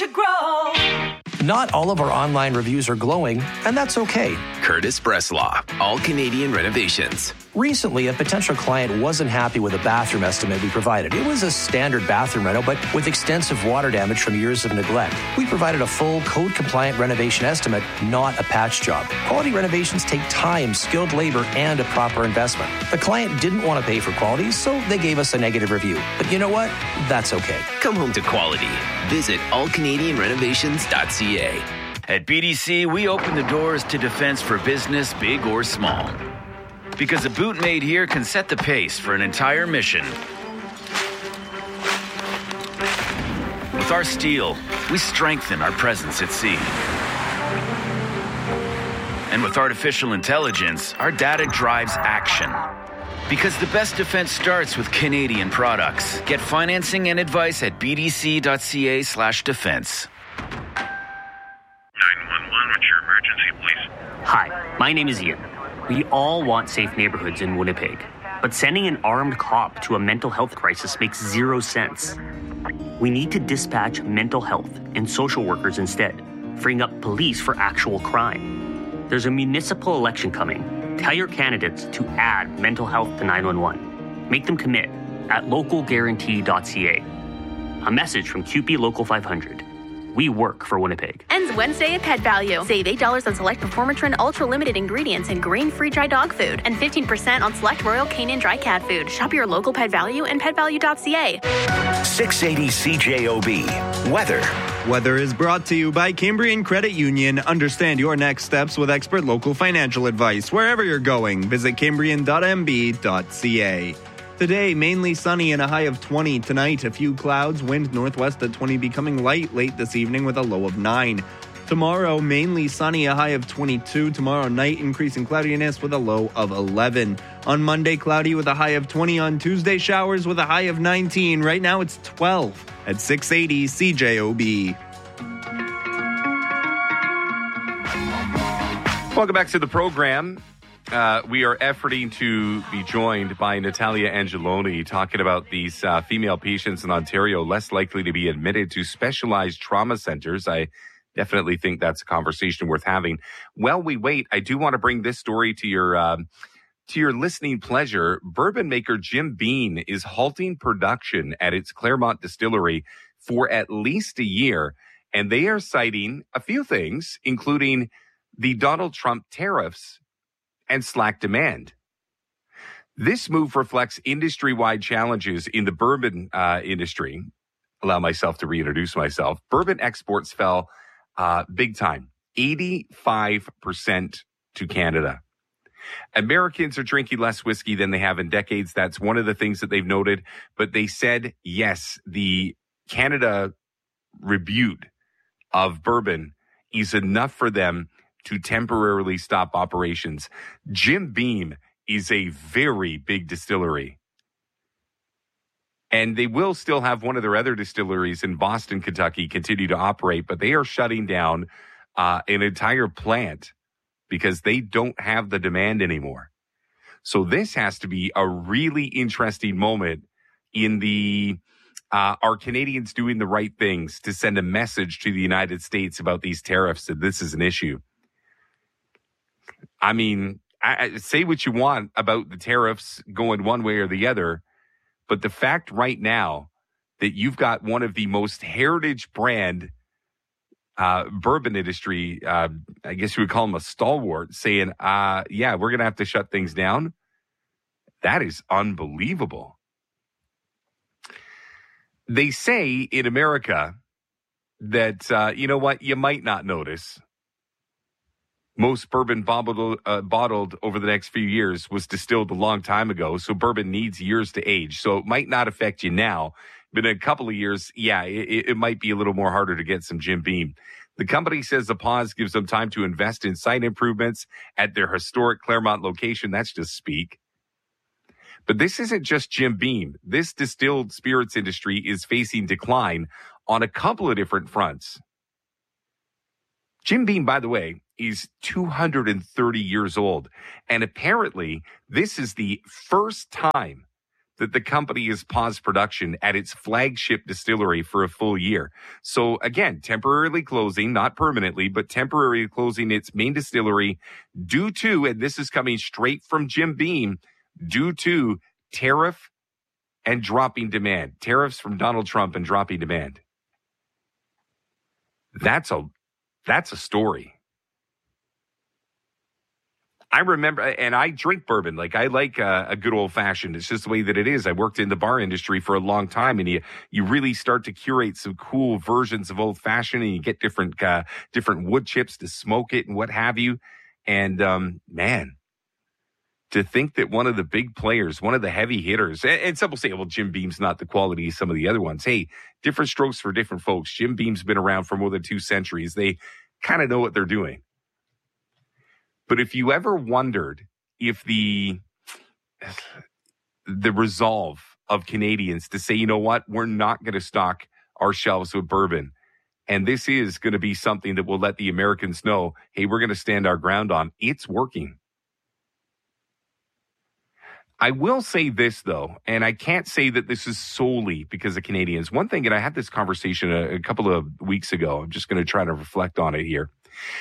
you grow. Not all of our online reviews are glowing, and that's okay. Curtis Breslaw, All Canadian Renovations. Recently, a potential client wasn't happy with a bathroom estimate we provided. It was a standard bathroom reno, but with extensive water damage from years of neglect. We provided a full code-compliant renovation estimate, not a patch job. Quality renovations take time, skilled labor, and a proper investment. The client didn't want to pay for quality, so they gave us a negative review. But you know what? That's okay. Come home to quality. Visit allcanadianrenovations.ca. At BDC, we open the doors to defense for business, big or small. Because a boot made here can set the pace for an entire mission. With our steel, we strengthen our presence at sea. And with artificial intelligence, our data drives action. Because the best defense starts with Canadian products. Get financing and advice at bdc.ca/defense. 911, what's your emergency, please? Hi, my name is Ian. We all want safe neighborhoods in Winnipeg, but sending an armed cop to a mental health crisis makes zero sense. We need to dispatch mental health and social workers instead, freeing up police for actual crime. There's a municipal election coming. Tell your candidates to add mental health to 911. Make them commit at localguarantee.ca. A message from QP Local 500. We work for Winnipeg. Ends Wednesday at Pet Value. Save $8 on select Performatrin Ultra Limited ingredients and grain-free dry dog food, and 15% on select Royal Canin dry cat food. Shop your local Pet Value and petvalue.ca. 680 CJOB. Weather. Weather is brought to you by Cambrian Credit Union. Understand your next steps with expert local financial advice. Wherever you're going, visit cambrian.mb.ca. Today, mainly sunny and a high of 20. Tonight, a few clouds, wind northwest at 20, becoming light late this evening with a low of 9. Tomorrow, mainly sunny, a high of 22. Tomorrow night, increasing cloudiness with a low of 11. On Monday, cloudy with a high of 20. On Tuesday, showers with a high of 19. Right now, it's 12 at 680 CJOB. Welcome back to the program. We are efforting to be joined by Natalia Angeloni, talking about these female patients in Ontario less likely to be admitted to specialized trauma centers. I definitely think that's a conversation worth having. While we wait, I do want to bring this story to your listening pleasure. Bourbon maker Jim Beam is halting production at its Claremont distillery for at least a year, and they are citing a few things, including the Donald Trump tariffs and slack demand. This move reflects industry-wide challenges in the bourbon industry. Allow myself to reintroduce myself. Bourbon exports fell big time, 85% to Canada. Americans are drinking less whiskey than they have in decades. That's one of the things that they've noted. But they said, yes, the Canada rebuke of bourbon is enough for them to temporarily stop operations. Jim Beam is a very big distillery. And they will still have one of their other distilleries in Boston, Kentucky, continue to operate, but they are shutting down an entire plant because they don't have the demand anymore. So this has to be a really interesting moment in the are Canadians doing the right things to send a message to the United States about these tariffs that this is an issue. I mean, I say what you want about the tariffs going one way or the other, but the fact right now that you've got one of the most heritage brand bourbon industry, I guess you would call them a stalwart, saying, yeah, we're going to have to shut things down. That is unbelievable. They say in America that, you know what, you might not notice. Most bourbon bottled over the next few years was distilled a long time ago, so bourbon needs years to age. So it might not affect you now, but in a couple of years, yeah, it might be a little more harder to get some Jim Beam. The company says the pause gives them time to invest in site improvements at their historic Claremont location. That's just speak. But this isn't just Jim Beam. This distilled spirits industry is facing decline on a couple of different fronts. Jim Beam, by the way, is 230 years old. And apparently, this is the first time that the company has paused production at its flagship distillery for a full year. So again, temporarily closing, not permanently, but temporarily closing its main distillery due to, and this is coming straight from Jim Beam, due to tariff and dropping demand. Tariffs from Donald Trump and dropping demand. That's a story. I remember, and I drink bourbon. Like, I like a good old fashioned. It's just the way that it is. I worked in the bar industry for a long time, and you really start to curate some cool versions of old fashioned, and you get different wood chips to smoke it and what have you. And man, to think that one of the big players, one of the heavy hitters, and some will say, well, Jim Beam's not the quality of some of the other ones. Hey, different strokes for different folks. Jim Beam's been around for more than 2 centuries. They kind of know what they're doing. But if you ever wondered if the resolve of Canadians to say, you know what, we're not going to stock our shelves with bourbon, and this is going to be something that will let the Americans know, hey, we're going to stand our ground on, it's working. I will say this, though, and I can't say that this is solely because of Canadians. One thing, and I had this conversation a couple of weeks ago, I'm just going to try to reflect on it here.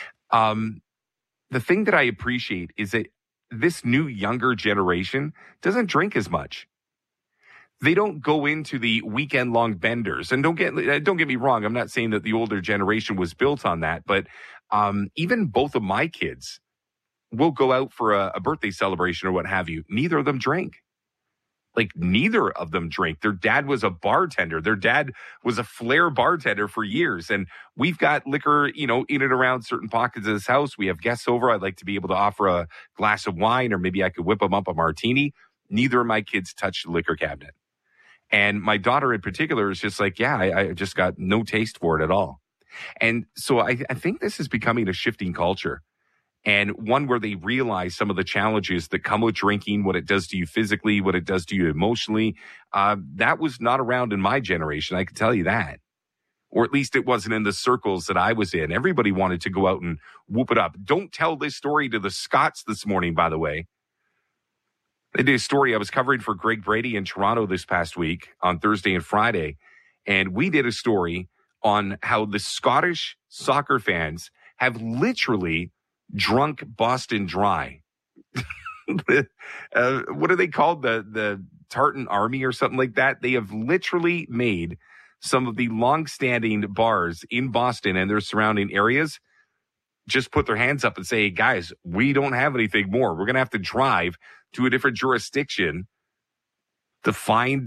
The thing that I appreciate is that this new younger generation doesn't drink as much. They don't go into the weekend-long benders. And don't get me wrong, I'm not saying that the older generation was built on that, but even both of my kids will go out for a birthday celebration or what have you. Neither of them drink. Like, neither of them drink. Their dad was a bartender. Their dad was a flair bartender for years. And we've got liquor, in and around certain pockets of this house. We have guests over. I'd like to be able to offer a glass of wine, or maybe I could whip them up a martini. Neither of my kids touch the liquor cabinet. And my daughter in particular is just like, yeah, I just got no taste for it at all. And so I think this is becoming a shifting culture. And one where they realize some of the challenges that come with drinking, what it does to you physically, what it does to you emotionally. That was not around in my generation, I can tell you that. Or at least it wasn't in the circles that I was in. Everybody wanted to go out and whoop it up. Don't tell this story to the Scots this morning, by the way. They did a story I was covering for Greg Brady in Toronto this past week on Thursday and Friday. And we did a story on how the Scottish soccer fans have literally drunk Boston Dry. What are they called? The Tartan Army or something like that? They have literally made some of the long-standing bars in Boston and their surrounding areas just put their hands up and say, hey, guys, we don't have anything more. We're going to have to drive to a different jurisdiction to find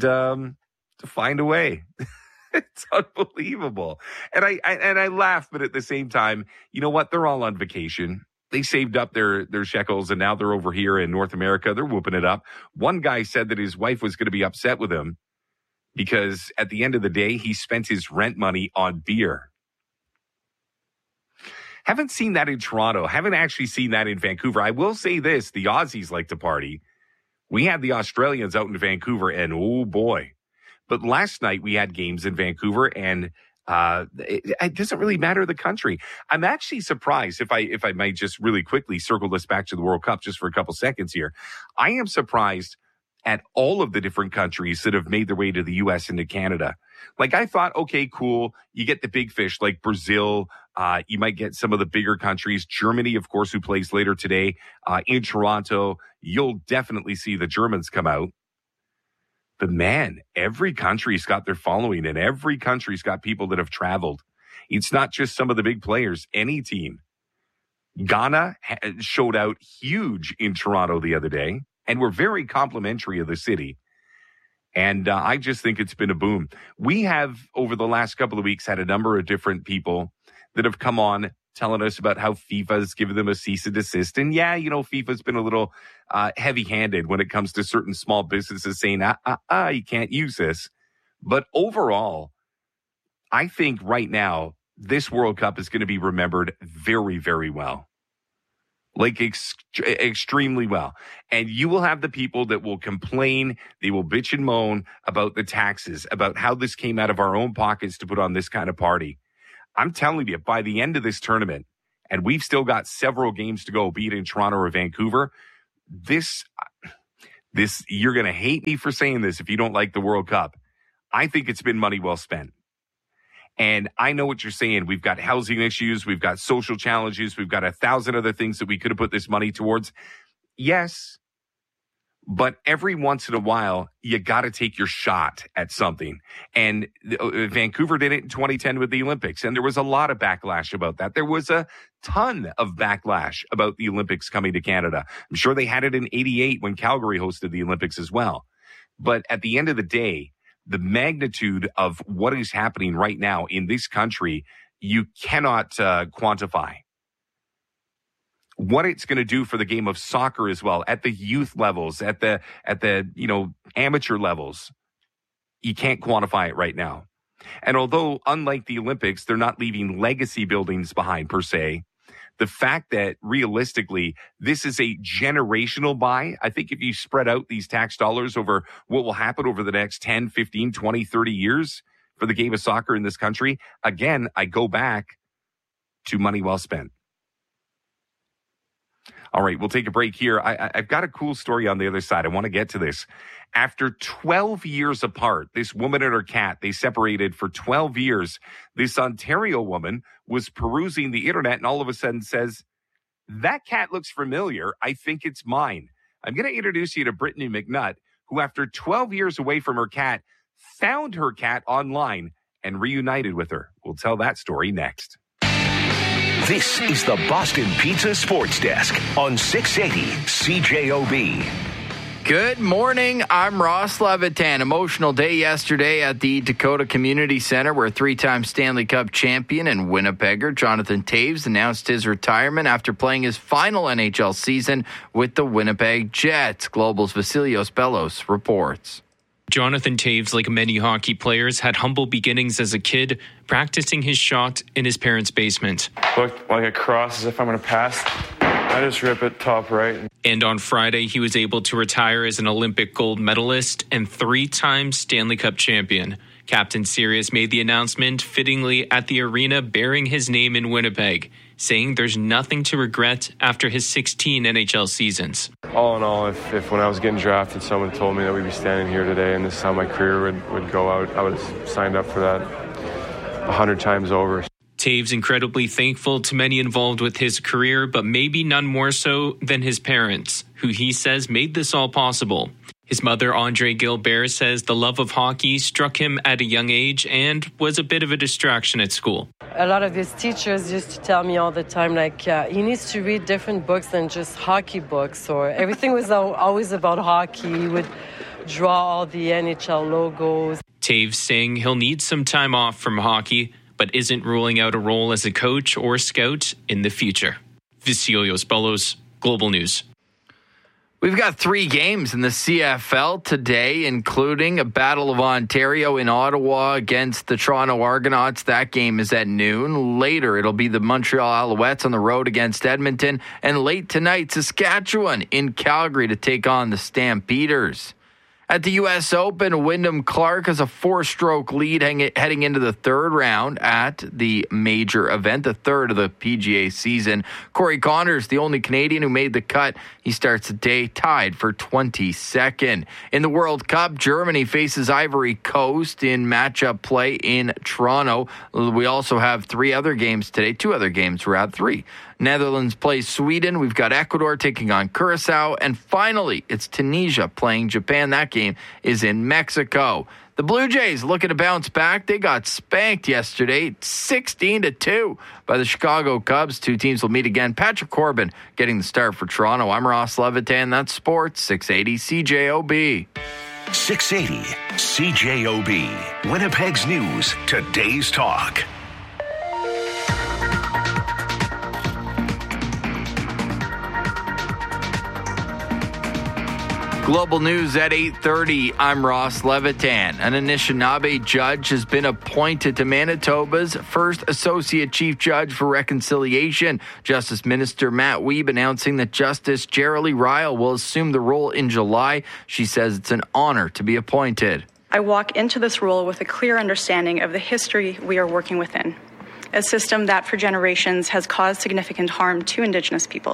a way. It's unbelievable. And I laugh, but at the same time, you know what? They're all on vacation. They saved up their shekels, and now they're over here in North America. They're whooping it up. One guy said that his wife was going to be upset with him because at the end of the day, he spent his rent money on beer. Haven't seen that in Toronto. Haven't actually seen that in Vancouver. I will say this, the Aussies like to party. We had the Australians out in Vancouver, and oh boy. But last night we had games in Vancouver, and it doesn't really matter the country. I'm actually surprised, if I might just really quickly circle this back to the World Cup just for a couple seconds here. I am surprised at all of the different countries that have made their way to the U.S. and to Canada. Like, I thought, okay, cool. You get the big fish like Brazil. You might get some of the bigger countries. Germany, of course, who plays later today in Toronto. You'll definitely see the Germans come out. But man, every country's got their following, and every country's got people that have traveled. It's not just some of the big players, any team. Ghana showed out huge in Toronto the other day, and were very complimentary of the city. And I just think it's been a boom. We have, over the last couple of weeks, had a number of different people that have come on telling us about how FIFA's given them a cease and desist. And yeah, FIFA's been a little heavy-handed when it comes to certain small businesses saying, you can't use this. But overall, I think right now, this World Cup is going to be remembered very, very well. Like extremely well. And you will have the people that will complain, they will bitch and moan about the taxes, about how this came out of our own pockets to put on this kind of party. I'm telling you, by the end of this tournament, and we've still got several games to go, be it in Toronto or Vancouver, this You're going to hate me for saying this if you don't like the World Cup. I think it's been money well spent. And I know what you're saying. We've got housing issues. We've got social challenges. We've got 1,000 other things that we could have put this money towards. Yes. But every once in a while, you got to take your shot at something. And Vancouver did it in 2010 with the Olympics. And there was a lot of backlash about that. There was a ton of backlash about the Olympics coming to Canada. I'm sure they had it in 88 when Calgary hosted the Olympics as well. But at the end of the day, the magnitude of what is happening right now in this country, you cannot quantify. What it's going to do for the game of soccer as well, at the youth levels, at the amateur levels, you can't quantify it right now. And although, unlike the Olympics, they're not leaving legacy buildings behind per se, the fact that realistically, this is a generational buy, I think if you spread out these tax dollars over what will happen over the next 10, 15, 20, 30 years for the game of soccer in this country, again, I go back to money well spent. All right, we'll take a break here. I've got a cool story on the other side. I want to get to this. After 12 years apart, this woman and her cat, they separated for 12 years. This Ontario woman was perusing the internet and all of a sudden says, "That cat looks familiar. I think it's mine." I'm going to introduce you to Brittany McNutt, who after 12 years away from her cat, found her cat online and reunited with her. We'll tell that story next. This is the Boston Pizza Sports Desk on 680 CJOB. Good morning. I'm Ross Levitan. Emotional day yesterday at the Dakota Community Center where three-time Stanley Cup champion and Winnipegger Jonathan Toews announced his retirement after playing his final NHL season with the Winnipeg Jets. Global's Vasilios Bellos reports. Jonathan Toews, like many hockey players, had humble beginnings as a kid, practicing his shot in his parents' basement. Look like a cross as if I'm going to pass. I just rip it top right. And on Friday, he was able to retire as an Olympic gold medalist and three-time Stanley Cup champion. Captain Sirius made the announcement fittingly at the arena bearing his name in Winnipeg, saying there's nothing to regret after his 16 NHL seasons. All in all, if when I was getting drafted, someone told me that we'd be standing here today and this is how my career would go out, I would have signed up for that 100 times over. Toews incredibly thankful to many involved with his career, but maybe none more so than his parents, who he says made this all possible. His mother, Andre Gilbert, says the love of hockey struck him at a young age and was a bit of a distraction at school. A lot of his teachers used to tell me all the time, he needs to read different books than just hockey books, or everything was always about hockey. He would draw all the NHL logos. Toews saying he'll need some time off from hockey, but isn't ruling out a role as a coach or scout in the future. Vasilios Bellos, Global News. We've got 3 games in the CFL today, including a Battle of Ontario in Ottawa against the Toronto Argonauts. That game is at noon. Later, it'll be the Montreal Alouettes on the road against Edmonton. And late tonight, Saskatchewan in Calgary to take on the Stampeders. At the U.S. Open, Wyndham Clark has a 4-stroke lead heading into the third round at the major event, the third of the PGA season. Corey Connors, the only Canadian who made the cut. He starts the day tied for 22nd. In the World Cup, Germany faces Ivory Coast in matchup play in Toronto. We also have 3 other games today. 2 other games. We're at 3. Netherlands plays Sweden. We've got Ecuador taking on Curacao. And finally, it's Tunisia playing Japan. That game is in Mexico. The Blue Jays looking to bounce back. They got spanked yesterday, 16-2 by the Chicago Cubs. 2 teams will meet again. Patrick Corbin getting the start for Toronto. I'm Ross Levitan. That's Sports 680 CJOB. 680 CJOB. Winnipeg's news. Today's talk. Global News at 8:30. I'm Ross Levitan. An Anishinaabe judge has been appointed to Manitoba's first Associate Chief Judge for Reconciliation. Justice Minister Matt Wiebe announcing that Justice Jerilee Ryle will assume the role in July. She says it's an honor to be appointed. I walk into this role with a clear understanding of the history we are working within, a system that for generations has caused significant harm to Indigenous peoples.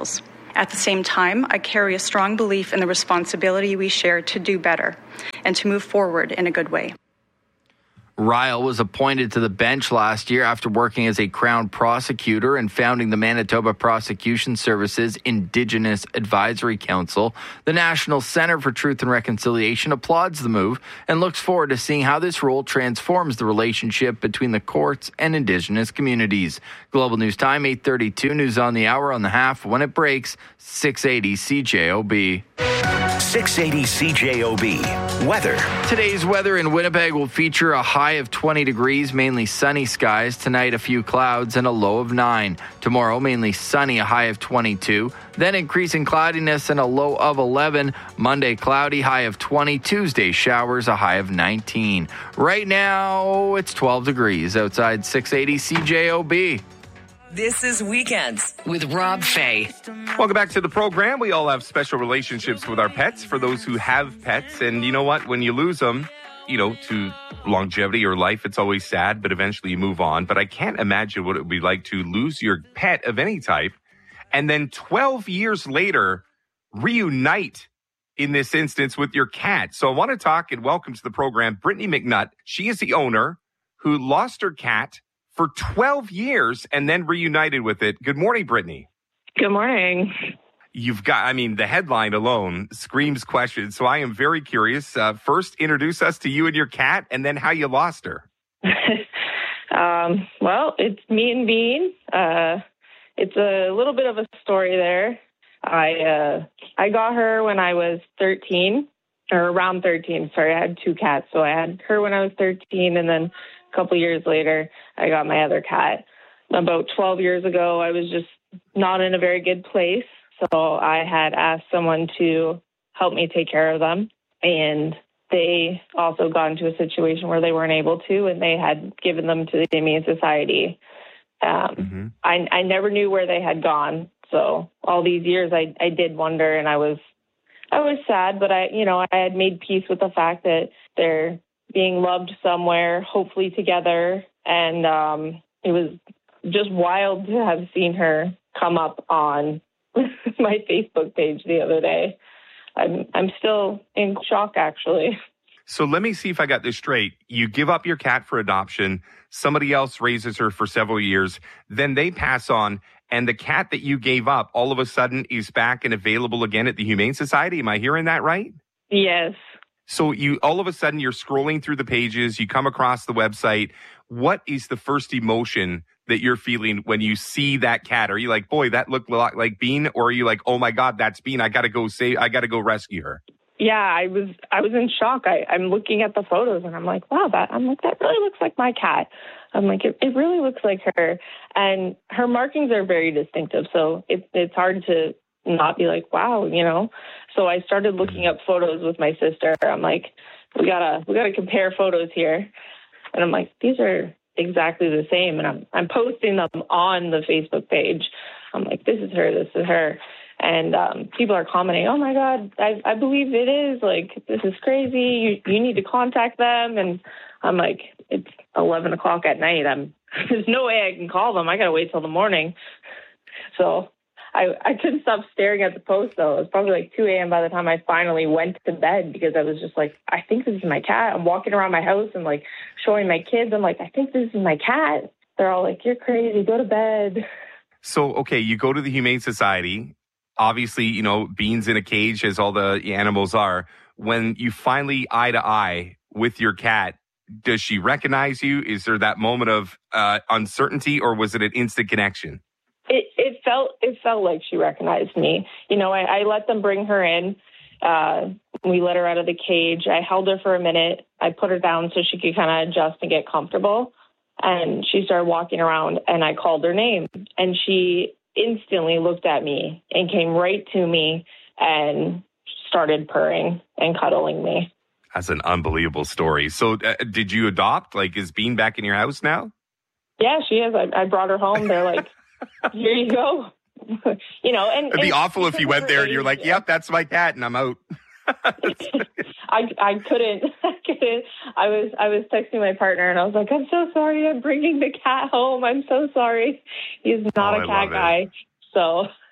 At the same time, I carry a strong belief in the responsibility we share to do better and to move forward in a good way. Ryle was appointed to the bench last year after working as a Crown prosecutor and founding the Manitoba Prosecution Services Indigenous Advisory Council. The National Centre for Truth and Reconciliation applauds the move and looks forward to seeing how this role transforms the relationship between the courts and Indigenous communities. Global News Time, 8:32, news on the hour on the half when it breaks, 680 CJOB. 680 CJOB. Weather. Today's weather in Winnipeg will feature a high of 20 degrees, mainly sunny skies. Tonight, a few clouds and a low of 9. Tomorrow, mainly sunny, a high of 22. Then increasing cloudiness and a low of 11. Monday, cloudy, high of 20. Tuesday, showers, a high of 19. Right now, it's 12 degrees outside 680 CJOB. This is Weekends with Rob Fay. Welcome back to the program. We all have special relationships with our pets, for those who have pets. And you know what? When you lose them, to longevity or life, it's always sad, but eventually you move on. But I can't imagine what it would be like to lose your pet of any type and then 12 years later reunite, in this instance, with your cat. So I want to talk and welcome to the program Brittany McNutt. She is the owner who lost her cat for 12 years and then reunited with it. Good morning, Brittany. Good morning. You've got, the headline alone screams questions. So I am very curious. First, introduce us to you and your cat and then how you lost her. Well, it's me and Bean. It's a little bit of a story there. I got her when I was 13, or around 13. Sorry, I had two cats. So I had her when I was 13, and then a couple years later, I got my other cat. About 12 years ago, I was just not in a very good place. So I had asked someone to help me take care of them. And they also got into a situation where they weren't able to, and they had given them to the Humane Society. I never knew where they had gone. So all these years, I did wonder, and I was sad, but I had made peace with the fact that they're being loved somewhere, hopefully together. And it was just wild to have seen her come up on my Facebook page the other day. I'm still in shock, actually. So let me see if I got this straight. You give up your cat for adoption. Somebody else raises her for several years. Then they pass on. And the cat that you gave up all of a sudden is back and available again at the Humane Society. Am I hearing that right? Yes. So all of a sudden you're scrolling through the pages. You come across the website. What is the first emotion that you're feeling when you see that cat? Are you like, boy, that looked a lot like Bean? Or are you like, oh my God, that's Bean. I got to go rescue her. Yeah, I was in shock. I'm looking at the photos and I'm like, wow, that really looks like my cat. I'm like, it really looks like her. And her markings are very distinctive. So it's hard to not be like, wow, So I started looking up photos with my sister. I'm like, we gotta compare photos here. And I'm like, these are exactly the same. And I'm posting them on the Facebook page. I'm like, this is her. And people are commenting, oh my God, I believe it is. Like, this is crazy. You need to contact them. And I'm like, it's 11 o'clock at night. There's no way I can call them. I got to wait till the morning. So I couldn't stop staring at the post, though. It was probably like 2 a.m. by the time I finally went to bed, because I was just like, I think this is my cat. I'm walking around my house and like showing my kids. I'm like, I think this is my cat. They're all like, you're crazy. Go to bed. So, okay, you go to the Humane Society. Obviously, Bean's in a cage, as all the animals are. When you finally eye to eye with your cat, does she recognize you? Is there that moment of uncertainty, or was it an instant connection? It felt like she recognized me. I let them bring her in. We let her out of the cage. I held her for a minute. I put her down so she could kind of adjust and get comfortable. And she started walking around, and I called her name. And she instantly looked at me and came right to me and started purring and cuddling me. That's an unbelievable story. So did you adopt? Like, is Bean back in your house now? Yeah, she is. I broued her home. They're like, here you go. And it'd be awful if you went there and you're like, yep, that's my cat, and I'm out. I couldn't. I was texting my partner, and I was like, I'm so sorry. I'm bringing the cat home. I'm so sorry. He's not a cat guy. So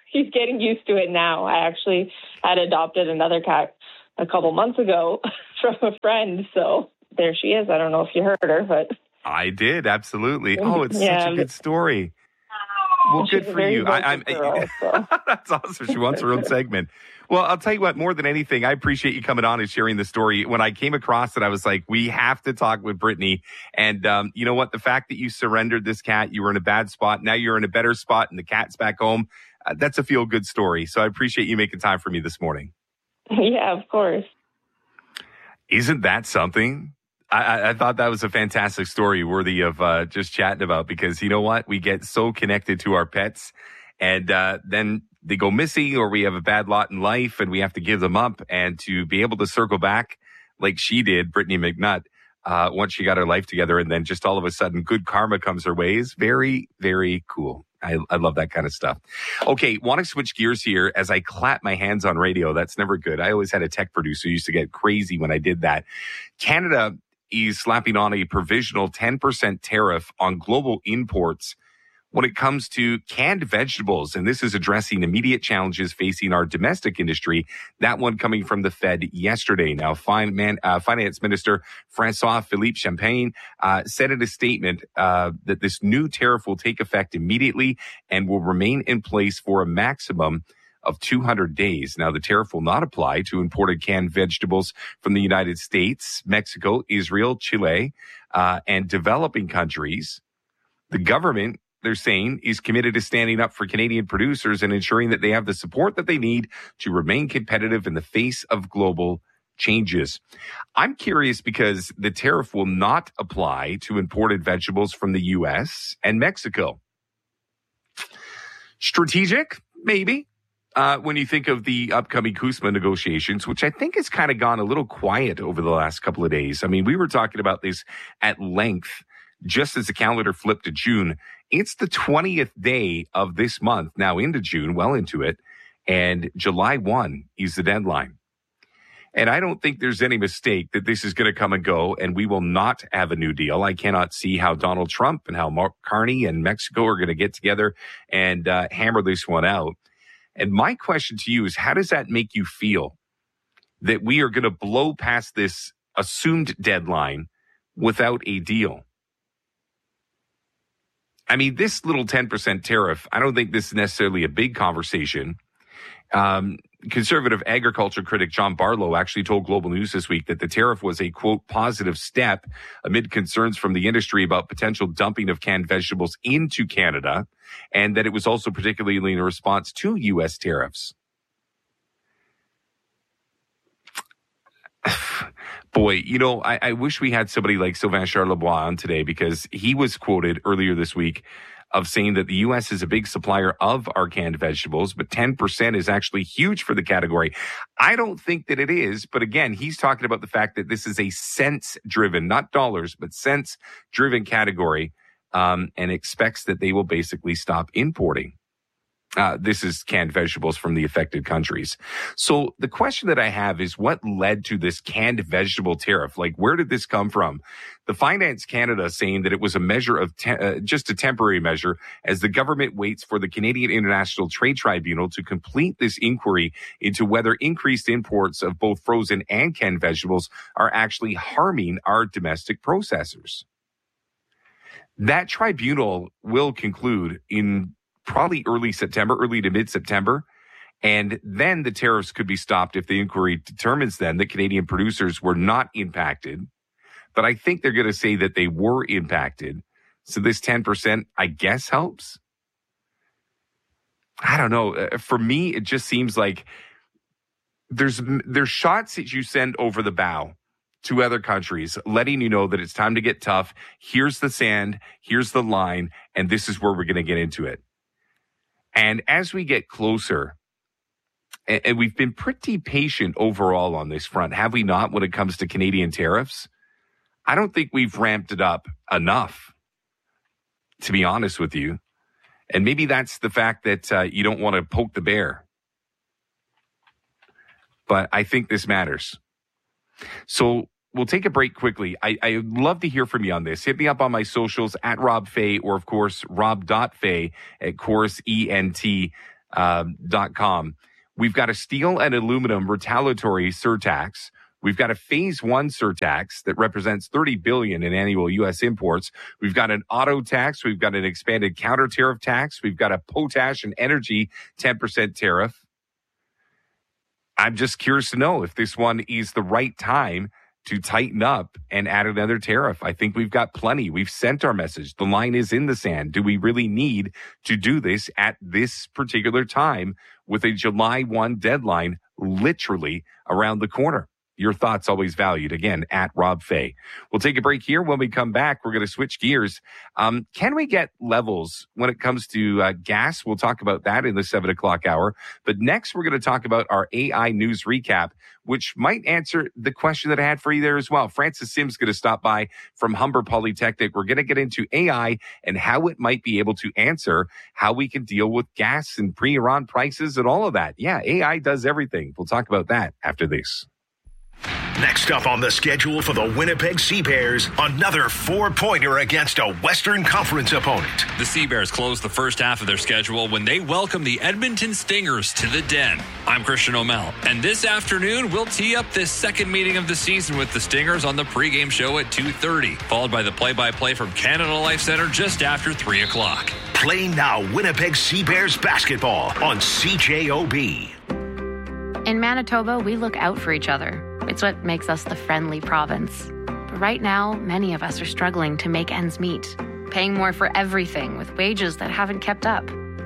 he's getting used to it now. I actually had adopted another cat a couple months ago from a friend. So there she is. I don't know if you heard her, but I did. Absolutely. Oh, it's such a good story. Well, good for you. Girl, so. That's awesome. She wants her own segment. Well, I'll tell you what, more than anything, I appreciate you coming on and sharing the story. When I came across it, I was like, we have to talk with Brittany. And you know what? The fact that you surrendered this cat, you were in a bad spot. Now you're in a better spot and the cat's back home. That's a feel-good story. So I appreciate you making time for me this morning. Yeah, of course. Isn't that something? I thought that was a fantastic story worthy of just chatting about, because you know what? We get so connected to our pets, and then they go missing, or we have a bad lot in life and we have to give them up. And to be able to circle back like she did, Brittany McNutt, once she got her life together, and then just all of a sudden good karma comes her way, is very, very cool. I love that kind of stuff. Okay, want to switch gears here as I clap my hands on radio. That's never good. I always had a tech producer who used to get crazy when I did that. Canada is slapping on a provisional 10% tariff on global imports when it comes to canned vegetables. And this is addressing immediate challenges facing our domestic industry. That one coming from the Fed yesterday. Now, Finance Minister François-Philippe Champagne said in a statement that this new tariff will take effect immediately and will remain in place for a maximum of 200 days. Now, the tariff will not apply to imported canned vegetables from the United States, Mexico, Israel, Chile, and developing countries. The government, they're saying, is committed to standing up for Canadian producers and ensuring that they have the support that they need to remain competitive in the face of global changes. I'm curious because the tariff will not apply to imported vegetables from the U.S. and Mexico. Strategic, maybe. When you think of the upcoming CUSMA negotiations, which I think has kind of gone a little quiet over the last couple of days. I mean, we were talking about this at length just as the calendar flipped to June. It's the 20th day of this month, now into June, well into it, and July 1 is the deadline. And I don't think there's any mistake that this is going to come and go, and we will not have a new deal. I cannot see how Donald Trump and how Mark Carney and Mexico are going to get together and hammer this one out. And my question to you is, how does that make you feel that we are going to blow past this assumed deadline without a deal? I mean, this little 10% tariff, I don't think this is necessarily a big conversation. Conservative agriculture critic John Barlow actually told Global News this week that the tariff was a, quote, positive step amid concerns from the industry about potential dumping of canned vegetables into Canada, and that it was also particularly in response to U.S. tariffs. Boy, you know, I wish we had somebody like Sylvain Charlebois on today, because he was quoted earlier this week of saying that the U.S. is a big supplier of our canned vegetables, but 10% is actually huge for the category. I don't think that it is, but again, he's talking about the fact that this is a cents-driven, not dollars, but cents-driven category, and expects that they will basically stop importing. This is canned vegetables from the affected countries. So the question that I have is, what led to this canned vegetable tariff? Like, where did this come from? The Finance Canada saying that it was a measure of just a temporary measure as the government waits for the Canadian International Trade Tribunal to complete this inquiry into whether increased imports of both frozen and canned vegetables are actually harming our domestic processors. That tribunal will conclude in probably early to mid-September. And then the tariffs could be stopped if the inquiry determines then that Canadian producers were not impacted. But I think they're going to say that they were impacted. So this 10%, I guess, helps. I don't know. For me, it just seems like there's shots that you send over the bow to other countries, letting you know that it's time to get tough. Here's the sand, here's the line, and this is where we're going to get into it. And as we get closer, and we've been pretty patient overall on this front, have we not, when it comes to Canadian tariffs? I don't think we've ramped it up enough, to be honest with you. And maybe that's the fact that you don't want to poke the bear. But I think this matters. So we'll take a break quickly. I'd love to hear from you on this. Hit me up on my socials at Rob Fay, or of course, rob.fay at Chorus ENT. .com. We've got a steel and aluminum retaliatory surtax. We've got a phase one surtax that represents $30 billion in annual U.S. imports. We've got an auto tax. We've got an expanded counter tariff tax. We've got a potash and energy 10% tariff. I'm just curious to know if this one is the right time to tighten up and add another tariff. I think we've got plenty. We've sent our message. The line is in the sand. Do we really need to do this at this particular time with a July 1 deadline literally around the corner? Your thoughts always valued. Again, at Rob Fay. We'll take a break here. When we come back, we're going to switch gears. Can we get levels when it comes to gas? We'll talk about that in the 7 o'clock hour. But next, we're going to talk about our AI news recap, which might answer the question that I had for you there as well. Francis Sims is going to stop by from Humber Polytechnic. We're going to get into AI and how it might be able to answer how we can deal with gas and pre-Iran prices and all of that. Yeah, AI does everything. We'll talk about that after this. Next up on the schedule for the Winnipeg Sea Bears, another 4-pointer against a Western Conference opponent. The Sea Bears close the first half of their schedule when they welcome the Edmonton Stingers to the Den. I'm Christian O'Mell, and this afternoon we'll tee up this second meeting of the season with the Stingers on the pregame show at 2:30, followed by the play-by-play from Canada Life Center just after 3 o'clock. Play now Winnipeg Sea Bears basketball on CJOB. In Manitoba, we look out for each other. It's what makes us the friendly province. But right now, many of us are struggling to make ends meet, paying more for everything with wages that haven't kept up.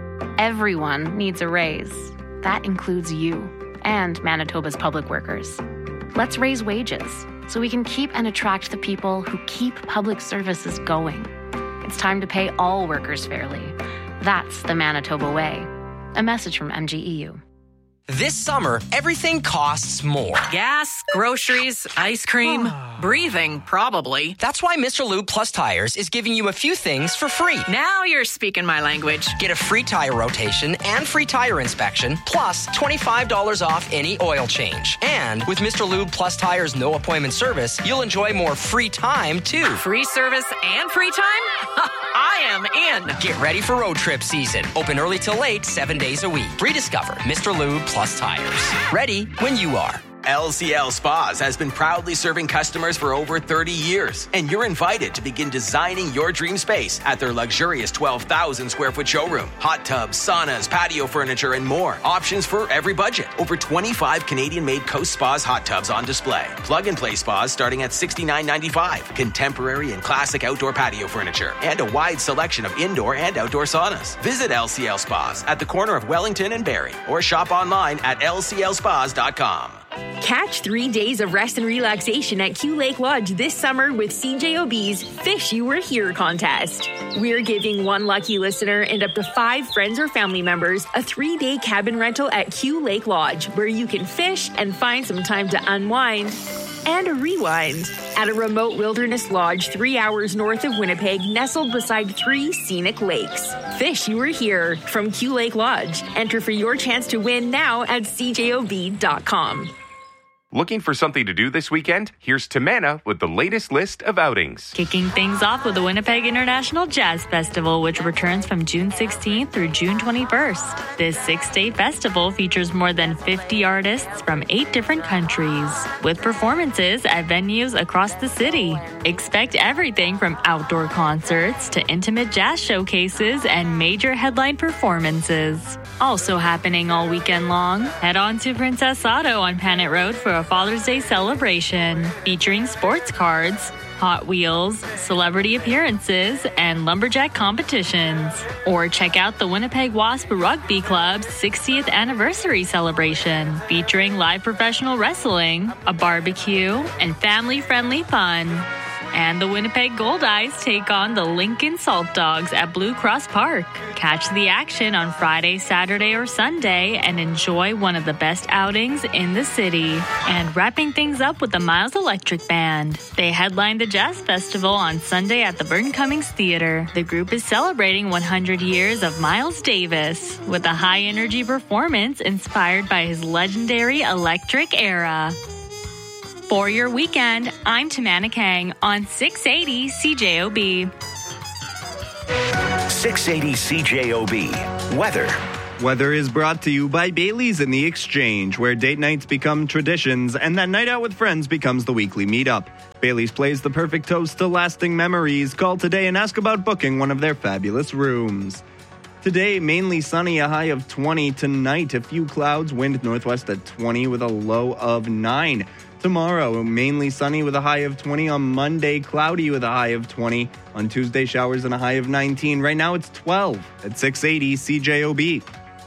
Everyone needs a raise. That includes you and Manitoba's public workers. Let's raise wages so we can keep and attract the people who keep public services going. It's time to pay all workers fairly. That's the Manitoba way. A message from MGEU. This summer, everything costs more. Gas, groceries, ice cream, breathing, probably. That's why Mr. Lube Plus Tires is giving you a few things for free. Now you're speaking my language. Get a free tire rotation and free tire inspection, plus $25 off any oil change. And with Mr. Lube Plus Tires' no appointment service, you'll enjoy more free time, too. Free service and free time? I am in. Get ready for road trip season. Open early till late, 7 days a week. Rediscover Mr. Lube Plus Tires. Ready when you are. LCL Spas has been proudly serving customers for over 30 years, and you're invited to begin designing your dream space at their luxurious 12,000 square foot showroom. Hot tubs, saunas, patio furniture, and more. Options for every budget. Over 25 Canadian-made Coast Spas hot tubs on display. Plug-and-play spas starting at $69.95. Contemporary and classic outdoor patio furniture, and a wide selection of indoor and outdoor saunas. Visit LCL Spas at the corner of Wellington and Barrie, or shop online at lclspas.com. Catch 3 days of rest and relaxation at Q Lake Lodge this summer with CJOB's Fish You Were Here contest. We're giving one lucky listener and up to 5 friends or family members a 3-day cabin rental at Q Lake Lodge, where you can fish and find some time to unwind and rewind at a remote wilderness lodge 3 hours north of Winnipeg, nestled beside 3 scenic lakes. Fish You Were Here from Q Lake Lodge. Enter for your chance to win now at CJOB.com. Looking for something to do this weekend? Here's Tamana with the latest list of outings. Kicking things off with the Winnipeg International Jazz Festival, which returns from June 16th through June 21st. This 6-day festival features more than 50 artists from 8 different countries, with performances at venues across the city. Expect everything from outdoor concerts to intimate jazz showcases and major headline performances. Also happening all weekend long, head on to Princess Auto on Panet Road for a Father's Day celebration featuring sports cards, Hot Wheels, celebrity appearances, and lumberjack competitions. Or check out the Winnipeg Wasp Rugby Club's 60th anniversary celebration featuring live professional wrestling, a barbecue, and family-friendly fun. And the Winnipeg Goldeyes take on the Lincoln Salt Dogs at Blue Cross Park. Catch the action on Friday, Saturday, or Sunday and enjoy one of the best outings in the city. And wrapping things up with the Miles Electric Band. They headlined the Jazz Festival on Sunday at the Burton Cummings Theater. The group is celebrating 100 years of Miles Davis with a high-energy performance inspired by his legendary electric era. For your weekend, I'm Tamana Kang on 680 CJOB. 680 CJOB. Weather. Weather is brought to you by Bailey's in the Exchange, where date nights become traditions and that night out with friends becomes the weekly meetup. Bailey's plays the perfect toast to lasting memories. Call today and ask about booking one of their fabulous rooms. Today, mainly sunny, a high of 20. Tonight, a few clouds, wind northwest at 20 with a low of 9. Tomorrow, mainly sunny with a high of 20. On Monday, cloudy with a high of 20. On Tuesday, showers and a high of 19. Right now, it's 12 at 680 CJOB.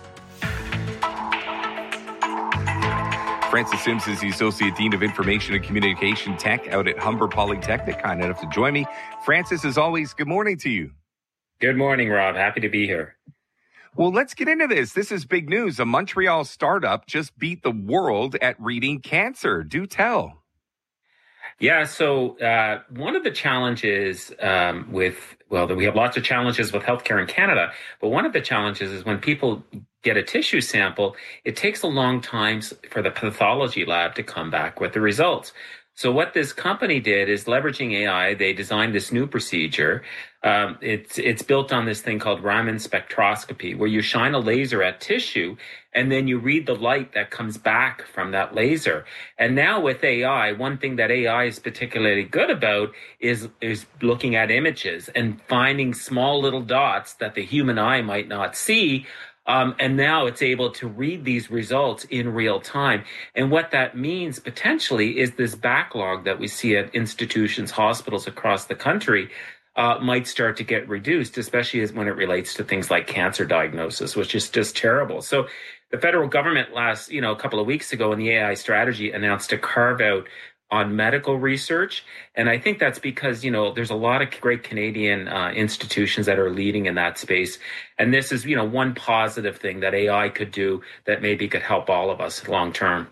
Francis Sims is the Associate Dean of Information and Communication Tech out at Humber Polytechnic. Kind enough to join me. Francis, as always, good morning to you. Good morning, Rob. Happy to be here. Well, let's get into this. This is big news. A Montreal startup just beat the world at reading cancer. Do tell. Yeah, so one of the challenges we have lots of challenges with healthcare in Canada, but one of the challenges is when people get a tissue sample, it takes a long time for the pathology lab to come back with the results. So what this company did is leveraging AI, they designed this new procedure. It's built on this thing called Raman spectroscopy, where you shine a laser at tissue and then you read the light that comes back from that laser. And now with AI, one thing that AI is particularly good about is looking at images and finding small little dots that the human eye might not see. And now it's able to read these results in real time. And what that means potentially is this backlog that we see at institutions, hospitals across the country might start to get reduced, especially when it relates to things like cancer diagnosis, which is just terrible. So the federal government a couple of weeks ago in the AI strategy announced a carve out on medical research. And I think that's because, there's a lot of great Canadian institutions that are leading in that space. And this is, one positive thing that AI could do that maybe could help all of us long term.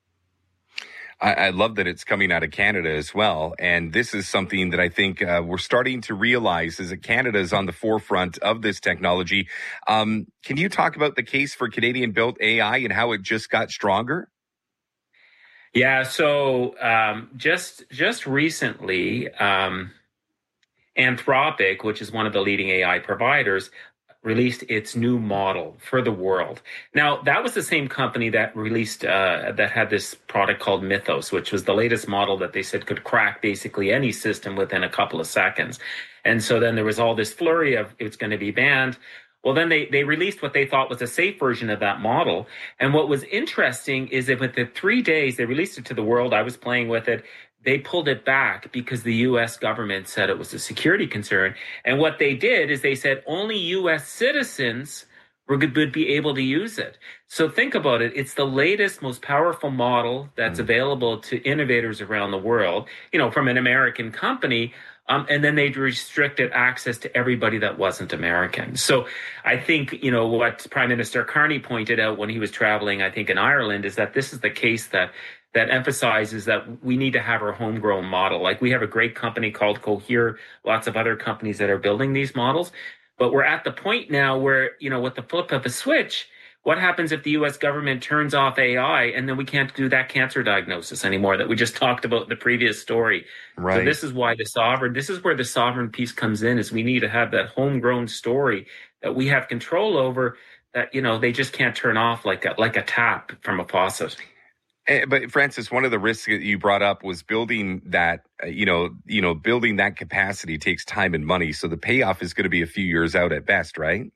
I love that it's coming out of Canada as well. And this is something that I think we're starting to realize is that Canada is on the forefront of this technology. Can you talk about the case for Canadian-built AI and how it just got stronger? Yeah, so just recently, Anthropic, which is one of the leading AI providers, released its new model for the world. Now, that was the same company that released, that had this product called Mythos, which was the latest model that they said could crack basically any system within a couple of seconds. And so then there was all this flurry of it's going to be banned. Well, then they released what they thought was a safe version of that model. And what was interesting is that with the 3 days they released it to the world, I was playing with it, they pulled it back because the U.S. government said it was a security concern. And what they did is they said only U.S. citizens would be able to use it. So think about it. It's the latest, most powerful model that's available to innovators around the world, from an American company. And then they restricted access to everybody that wasn't American. So I think, what Prime Minister Carney pointed out when he was traveling, I think, in Ireland, is that this is the case that emphasizes that we need to have our homegrown model. Like, we have a great company called Cohere, lots of other companies that are building these models. But we're at the point now where, with the flip of a switch, what happens if the U.S. government turns off AI and then we can't do that cancer diagnosis anymore that we just talked about in the previous story? Right. So this is where the sovereign piece comes in, is we need to have that homegrown story that we have control over, that, they just can't turn off like a tap from a faucet. But Francis, one of the risks that you brought up was building that, building that capacity takes time and money. So the payoff is going to be a few years out at best, right?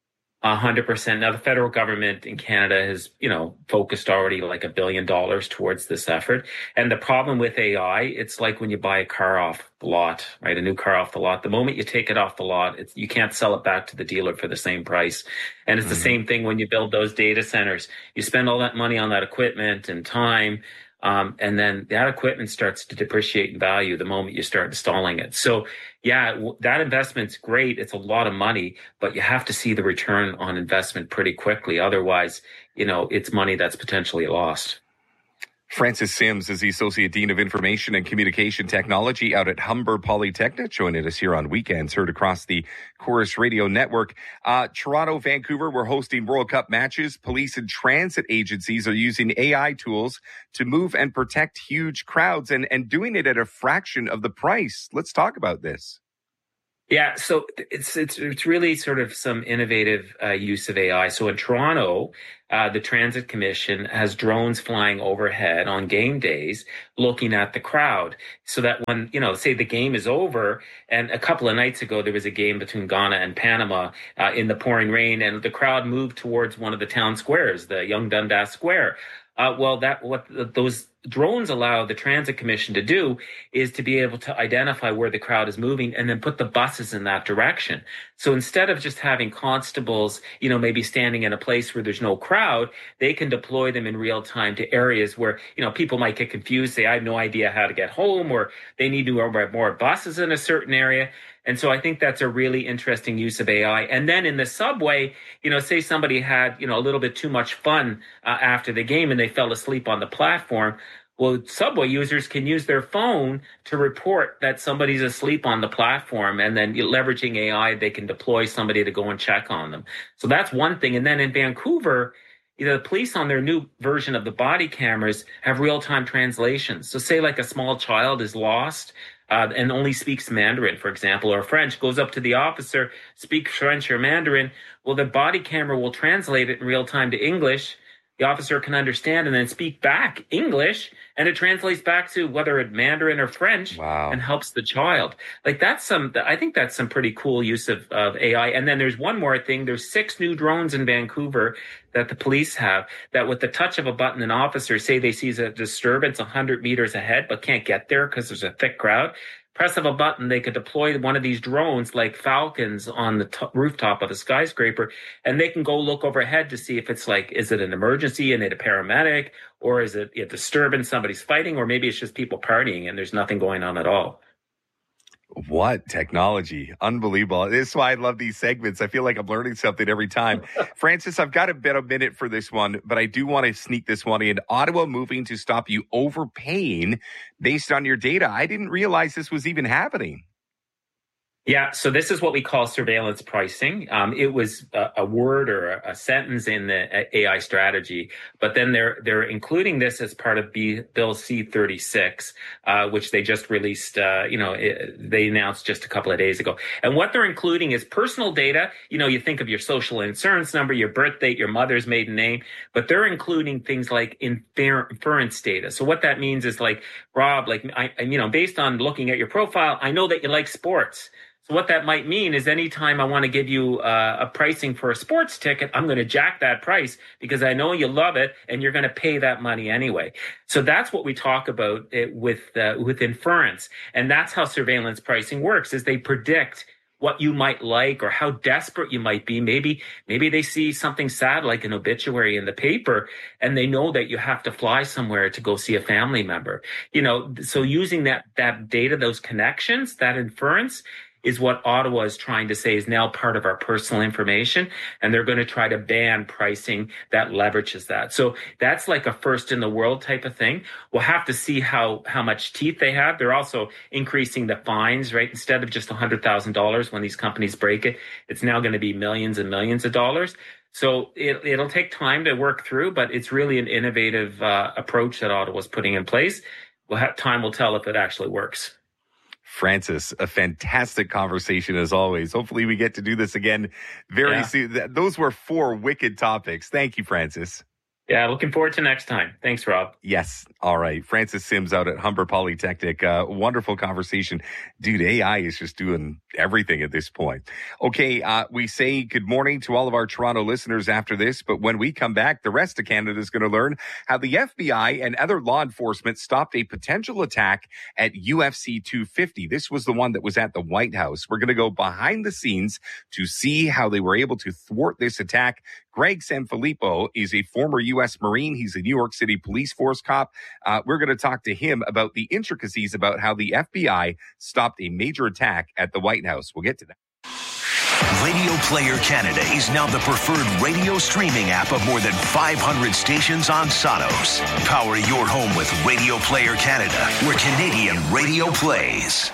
100%. Now, the federal government in Canada has, focused already like $1 billion towards this effort. And the problem with AI, it's like when you buy a car off the lot, right? A new car off the lot. The moment you take it off the lot, you can't sell it back to the dealer for the same price. And it's the same thing when you build those data centers. You spend all that money on that equipment and time. And then that equipment starts to depreciate in value the moment you start installing it. So, yeah, that investment's great. It's a lot of money, but you have to see the return on investment pretty quickly. Otherwise, it's money that's potentially lost. Francis Sims is the Associate Dean of Information and Communication Technology out at Humber Polytechnic, joining us here on Weekends, heard across the Chorus Radio Network. Toronto, Vancouver, we're hosting World Cup matches. Police and transit agencies are using AI tools to move and protect huge crowds and doing it at a fraction of the price. Let's talk about this. Yeah, so it's really sort of some innovative use of AI. So in Toronto, the Transit Commission has drones flying overhead on game days, looking at the crowd, so that when, say the game is over, and a couple of nights ago there was a game between Ghana and Panama in the pouring rain, and the crowd moved towards one of the town squares, the Young Dundas Square. Those drones allow the Transit Commission to do is to be able to identify where the crowd is moving and then put the buses in that direction. So instead of just having constables, maybe standing in a place where there's no crowd, they can deploy them in real time to areas where, people might get confused, say, I have no idea how to get home, or they need to arrive more buses in a certain area. And so I think that's a really interesting use of AI. And then in the subway, say somebody had, a little bit too much fun after the game and they fell asleep on the platform. Well, subway users can use their phone to report that somebody's asleep on the platform, and then leveraging AI, they can deploy somebody to go and check on them. So that's one thing. And then in Vancouver, the police on their new version of the body cameras have real-time translations. So say like a small child is lost and only speaks Mandarin, for example, or French, goes up to the officer, speaks French or Mandarin. Well, the body camera will translate it in real time to English. The officer can understand and then speak back English, and it translates back to whether it's Mandarin or French. Wow. And helps the child. I think that's some pretty cool use of AI. And then there's one more thing. There's 6 new drones in Vancouver that the police have that with the touch of a button, an officer, say they see a disturbance 100 meters ahead, but can't get there because there's a thick crowd. Press of a button, they could deploy one of these drones like Falcons on the rooftop of a skyscraper, and they can go look overhead to see if it's is it an emergency and it a paramedic, or is it a disturbance, somebody's fighting, or maybe it's just people partying and there's nothing going on at all. What technology. Unbelievable. This is why I love these segments. I feel like I'm learning something every time. Francis, I've got a minute for this one, but I do want to sneak this one in. Ottawa moving to stop you overpaying based on your data. I didn't realize this was even happening. Yeah, so this is what we call surveillance pricing. It was a word or a sentence in the AI strategy, but then they're including this as part of Bill C-36, which they just released. They announced just a couple of days ago. And what they're including is personal data. You think of your social insurance number, your birth date, your mother's maiden name, but they're including things like inference data. So what that means is Rob, based on looking at your profile, I know that you like sports. So what that might mean is anytime I want to give you a pricing for a sports ticket, I'm going to jack that price because I know you love it and you're going to pay that money anyway. So that's what we talk about with inference. And that's how surveillance pricing works, is they predict what you might like or how desperate you might be. Maybe they see something sad like an obituary in the paper and they know that you have to fly somewhere to go see a family member. So using that data, those connections, that inference, is what Ottawa is trying to say is now part of our personal information, and they're going to try to ban pricing that leverages that. So that's like a first in the world type of thing. We'll have to see how much teeth they have. They're also increasing the fines, right? Instead of just $100,000 when these companies break it, it's now going to be millions and millions of dollars. So it'll take time to work through, but it's really an innovative approach that Ottawa's putting in place. Time will tell if it actually works. Francis, a fantastic conversation as always. Hopefully we get to do this again very soon. Those were 4 wicked topics. Thank you, Francis. Yeah, looking forward to next time. Thanks, Rob. Yes. All right. Francis Sims out at Humber Polytechnic. Wonderful conversation. Dude, AI is just doing everything at this point. Okay. We say good morning to all of our Toronto listeners after this, but when we come back, the rest of Canada is going to learn how the FBI and other law enforcement stopped a potential attack at UFC 250. This was the one that was at the White House. We're going to go behind the scenes to see how they were able to thwart this attack. Greg Sanfilippo is a former U.S. Marine. He's a New York City police force cop. We're going to talk to him about the intricacies about how the FBI stopped a major attack at the White House. We'll get to that. Radio Player Canada is now the preferred radio streaming app of more than 500 stations on Sonos. Power your home with Radio Player Canada, where Canadian radio plays.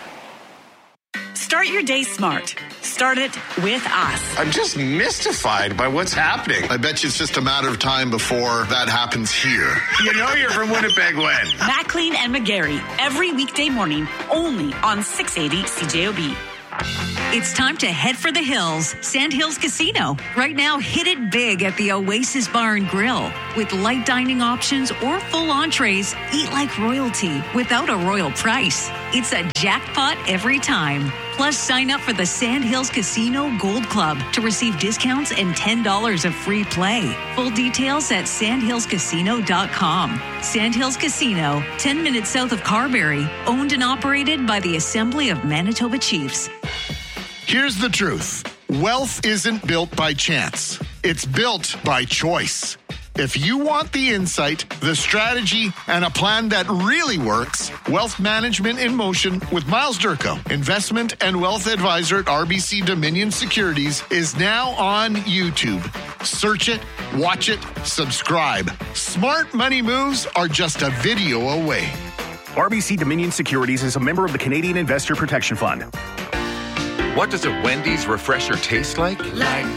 Start your day smart. Start it with us. I'm just mystified by what's happening. I bet you it's just a matter of time before that happens here. You know you're from Winnipeg when? McLean and McGarry, every weekday morning, only on 680 CJOB. It's time to head for the hills. Sandhills Casino. Right now, hit it big at the Oasis Bar and Grill. With light dining options or full entrees, eat like royalty without a royal price. It's a jackpot every time. Plus, sign up for the Sandhills Casino Gold Club to receive discounts and $10 of free play. Full details at sandhillscasino.com. Sandhills Casino, 10 minutes south of Carberry, owned and operated by the Assembly of Manitoba Chiefs. Here's the truth. Wealth isn't built by chance. It's built by choice. If you want the insight, the strategy, and a plan that really works, Wealth Management in Motion with Miles Durko, investment and wealth advisor at RBC Dominion Securities, is now on YouTube. Search it, watch it, subscribe. Smart money moves are just a video away. RBC Dominion Securities is a member of the Canadian Investor Protection Fund. What does a Wendy's refresher taste like?